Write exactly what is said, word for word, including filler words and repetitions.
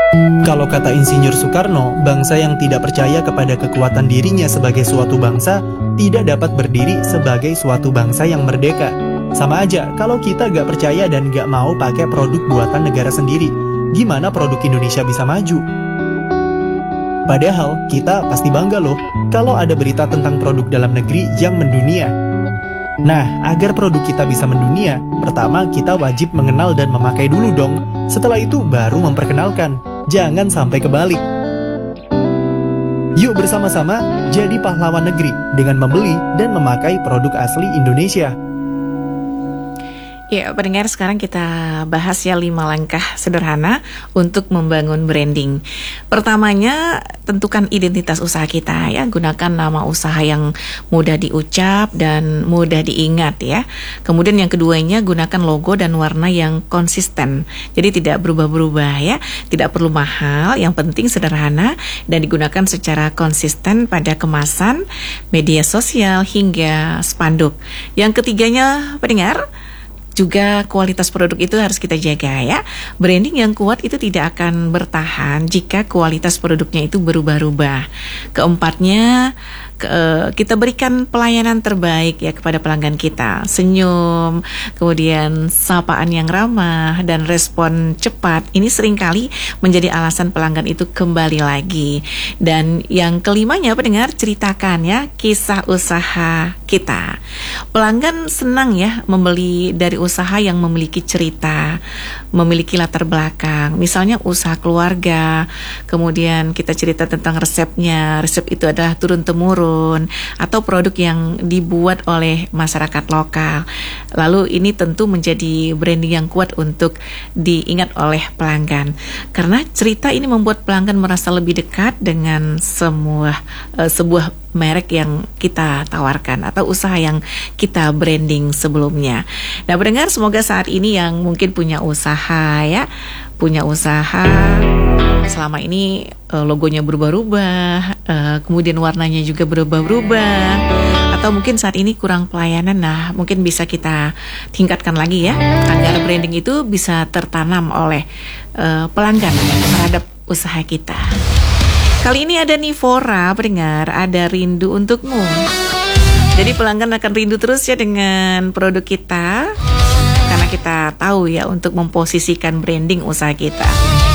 Kalau kata Insinyur Soekarno, bangsa yang tidak percaya kepada kekuatan dirinya sebagai suatu bangsa tidak dapat berdiri sebagai suatu bangsa yang merdeka. Sama aja kalau kita gak percaya dan gak mau pakai produk buatan negara sendiri, gimana produk Indonesia bisa maju? Padahal kita pasti bangga loh kalau ada berita tentang produk dalam negeri yang mendunia. Nah, agar produk kita bisa mendunia, pertama kita wajib mengenal dan memakai dulu dong. Setelah itu baru memperkenalkan. Jangan sampai kebalik. Yuk bersama-sama jadi pahlawan negeri dengan membeli dan memakai produk asli Indonesia. Ya, pendengar, sekarang kita bahas ya lima langkah sederhana untuk membangun branding. Pertamanya, tentukan identitas usaha kita ya, gunakan nama usaha yang mudah diucap dan mudah diingat ya. Kemudian yang keduanya, gunakan logo dan warna yang konsisten. Jadi tidak berubah-berubah ya, tidak perlu mahal, yang penting sederhana dan digunakan secara konsisten pada kemasan, media sosial hingga spanduk. Yang ketiganya, pendengar, juga kualitas produk itu harus kita jaga ya. Branding yang kuat itu tidak akan bertahan jika kualitas produknya itu berubah-ubah. Keempatnya, ke, kita berikan pelayanan terbaik ya kepada pelanggan kita. Senyum, kemudian sapaan yang ramah dan respon cepat. Ini seringkali menjadi alasan pelanggan itu kembali lagi. Dan yang kelimanya, pendengar, ceritakan ya kisah usaha kita. Pelanggan senang ya membeli dari usaha yang memiliki cerita, memiliki latar belakang. Misalnya usaha keluarga, kemudian kita cerita tentang resepnya. Resep itu adalah turun-temurun, atau produk yang dibuat oleh masyarakat lokal. Lalu ini tentu menjadi branding yang kuat untuk diingat oleh pelanggan. Karena cerita ini membuat pelanggan merasa lebih dekat dengan semua uh, sebuah merek yang kita tawarkan atau usaha yang kita branding sebelumnya. Nah, pendengar, semoga saat ini yang mungkin punya usaha ya, punya usaha selama ini uh, logonya berubah-ubah, uh, kemudian warnanya juga berubah-ubah, atau mungkin saat ini kurang pelayanan. Nah, mungkin bisa kita tingkatkan lagi ya, agar branding itu bisa tertanam oleh uh, pelanggan terhadap usaha kita. Kali ini ada Nivora, pendengar, ada Rindu Untukmu. Jadi pelanggan akan rindu terus ya dengan produk kita, karena kita tahu ya untuk memposisikan branding usaha kita.